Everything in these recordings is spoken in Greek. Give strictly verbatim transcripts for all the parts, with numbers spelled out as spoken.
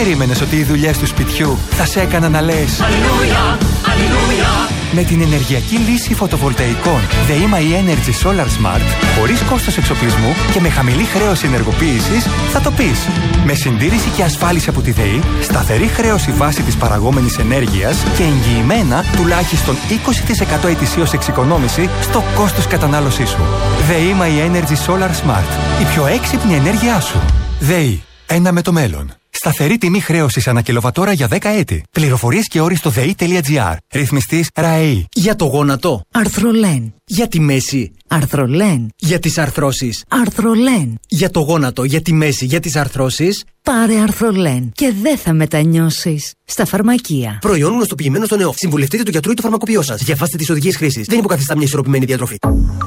περίμενες ότι οι δουλειές του σπιτιού θα σε έκαναν να λες Αλληλούια, Αλληλούια? Με την ενεργειακή λύση φωτοβολταϊκών ΔΕΗ MyEnergy Solar Smart, χωρίς κόστος εξοπλισμού και με χαμηλή χρέωση ενεργοποίησης, θα το πεις. Με συντήρηση και ασφάλιση από τη ΔΕΗ, σταθερή χρέωση βάση της παραγόμενης ενέργειας και εγγυημένα τουλάχιστον είκοσι τοις εκατό ετησίως εξοικονόμηση στο κόστος κατανάλωσής σου. ΔΕΗ MyEnergy Solar Smart. Η πιο έξυπνη ενέργειά σου. ΔΕΗ. Ένα με το μέλλον. Σταθερή τιμή χρέωσης ανά κιλοβατόρα για δέκα έτη. Πληροφορίες και όροι στο ΔΕΗ.gr. Ρυθμιστής ΡΑΕΗ. Για το γόνατο. Αρθρολέν. Για τη μέση. Αρθρολέν. Για τις αρθρώσεις. Αρθρολέν. Για το γόνατο, για τη μέση, για τις αρθρώσεις. Πάρε Αρθρολέν και δεν θα μετανιώσεις. Στα φαρμακεία. Προϊόν γνωστοποιημένο στον ΕΟΦ. Συμβουλευτείτε τον γιατρό ή το φαρμακοποιό σας. Διαβάστε τις οδηγίες χρήσης. Δεν υποκαθιστά μια ισορροπημένη διατροφή.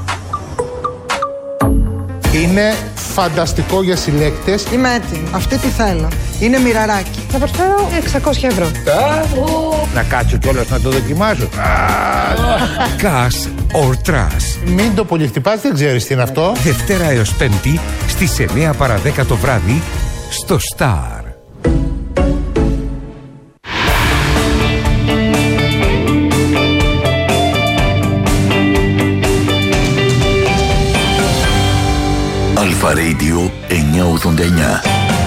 Είναι φανταστικό για συλλέκτες. Είμαι έτοιμη. Αυτή τι θέλω. Είναι μοιραράκι. Θα προσφέρω εξακόσια ευρώ. Να κάτσω κιόλας να το δοκιμάσω. Cash or Trash. Μην το πολυχτυπάς, δεν ξέρεις τι είναι αυτό. Δευτέρα έως Πέμπτη στις εννιά παρά δέκα το βράδυ στο Star. Αλφα Radio εννιακόσια ογδόντα εννιά.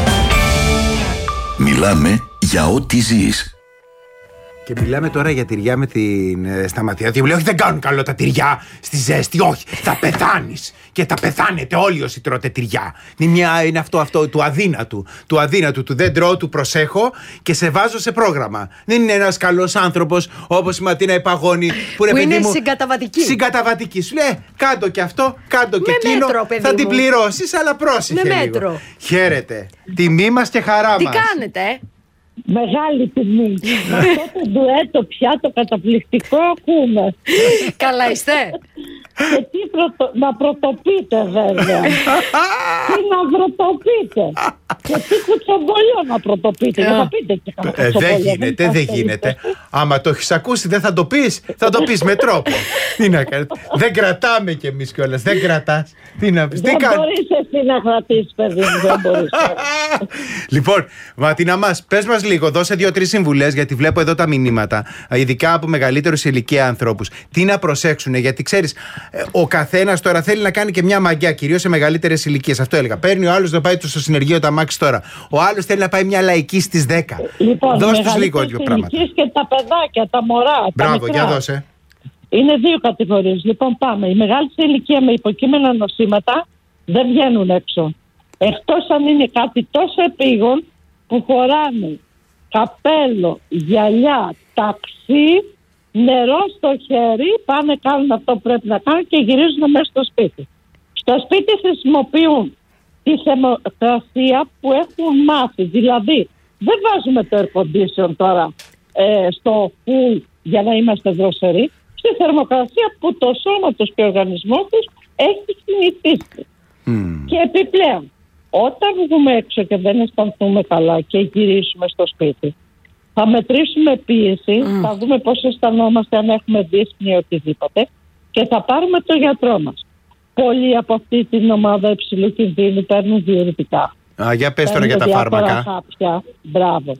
Μιλάμε για ό,τι ζεις. Και μιλάμε τώρα για τυριά με την ε, Σταματία. Γιατί μου λέει: όχι, δεν κάνουν καλό τα τυριά στη ζέστη. Όχι, θα πεθάνεις. Και θα πεθάνετε όλοι όσοι τρώτε τυριά. Είναι, μια, είναι αυτό, αυτό του αδύνατου. Του αδύνατου, του δεν τρώω, του προσέχω και σε βάζω σε πρόγραμμα. Δεν είναι ένας καλός άνθρωπος όπως η Ματίνα Επαγώνη που, που είναι μου, συγκαταβατική. Συγκαταβατική. Σου λέει: κάντο και αυτό, κάντο και με εκείνο. Μέτρο, παιδί θα μου. την πληρώσεις, αλλά πρόσεχε. Με λίγο. μέτρο. Χαίρετε. Τιμή μας και χαρά Τι μας. κάνετε, ε? Μεγάλη τιμή. Αυτό το ντουέτο πια το καταπληκτικό ακούμε. Καλά είστε. Και τι πρωτο... να πρωτοπείτε βέβαια. Τι να πρωτοπείτε. Και τι κουτσομπολιό να πρωτοπείτε. Δεν θα πείτε και κανένα Ε, κουτσομπολιό. δεν γίνεται, δεν γίνεται. Άμα το έχεις ακούσει, δεν θα το πεις. Θα το πεις με τρόπο. Τι να κάνεις. Δεν κρατάμε κι εμείς κιόλας. Δεν κρατάς. Τι να πεις. Δεν μπορείς εσύ να κρατήσεις, παιδί μου. Δεν μπορείς. Λοιπόν, Ματίνα μας, πες μας λίγο, δώσε δύο-τρεις συμβουλές, γιατί βλέπω εδώ τα μηνύματα, ειδικά από μεγαλύτερους ηλικία ανθρώπους. Τι να προσέξουν, γιατί ξέρεις, ο καθένας τώρα θέλει να κάνει και μια μαγιά, κυρίως σε μεγαλύτερες ηλικίες. Αυτό έλεγα. Παίρνει ο άλλος να πάει στο συνεργείο τα μάξι τώρα. Ο άλλος θέλει να πάει μια λαϊκή στις δέκα. Λοιπόν, δώσε τους λίγο δύο πράγματα. Και τα παιδάκια, τα μωρά. Μπράβο, τα για δώσε. Είναι δύο κατηγορίες. Λοιπόν, πάμε. Οι μεγάλοι σε ηλικία με υποκείμενα νοσήματα δεν βγαίνουν έξω. Εκτός αν είναι κάτι τόσο επίγον που χωράνε καπέλο, γυαλιά, ταξί, νερό στο χέρι, πάνε κάνουν αυτό που πρέπει να κάνουν και γυρίζουν μέσα στο σπίτι. Στο σπίτι χρησιμοποιούν τη θερμοκρασία που έχουν μάθει. Δηλαδή, δεν βάζουμε το air condition τώρα ε, στο full για να είμαστε δροσεροί, στη θερμοκρασία που το σώμα τους και ο οργανισμός τους έχει συνηθίσει. Mm. Και επιπλέον, όταν βγούμε έξω και δεν αισθανθούμε καλά και γυρίσουμε στο σπίτι, θα μετρήσουμε πίεση, mm. θα δούμε πώς αισθανόμαστε, αν έχουμε δύσπνοια ή οτιδήποτε, και θα πάρουμε το γιατρό μας. Πολλοί από αυτή την ομάδα υψηλού κινδύνου παίρνουν διουρητικά. Α, για πες τώρα για τα φάρμακα. Χάπια. Μπράβο.